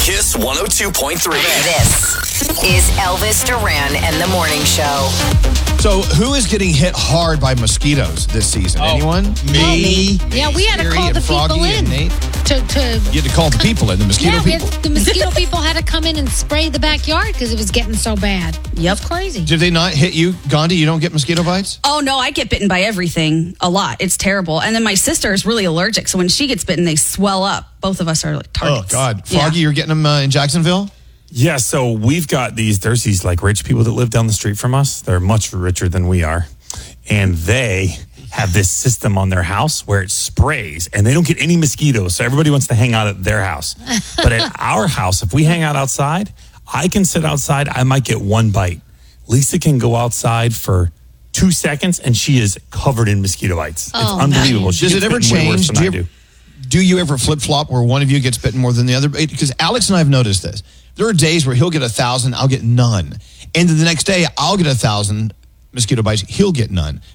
Kiss 102.3. This is Elvis Duran and the Morning Show. So, who is getting hit hard by mosquitoes this season? Anyone? Me. Yeah, we had to Scary call and the Froggy people and in. Nate? You had to call the people in, the mosquito people. The mosquito people had to come in and spray the backyard because it was getting so bad. Yep. It's crazy. Did they not hit you, Gandhi? You don't get mosquito bites? Oh, no, I get bitten by everything a lot. It's terrible. And then my sister is really allergic. So when she gets bitten, they swell up. Both of us are like targets. Oh, God. Froggy, you're getting them in Jacksonville? Yeah, so we've got there's these like rich people that live down the street from us. They're much richer than we are. And they have this system on their house where it sprays and they don't get any mosquitoes. So everybody wants to hang out at their house. But at our house, if we hang out outside, I can sit outside. I might get one bite. Lisa can go outside for 2 seconds and she is covered in mosquito bites. It's unbelievable. She Does it gets ever bitten way worse change? than I do. Do you ever flip-flop where one of you gets bitten more than the other? Because Alex and I have noticed this. There are days where he'll get 1,000, I'll get none. And then the next day, I'll get 1,000 mosquito bites, he'll get none.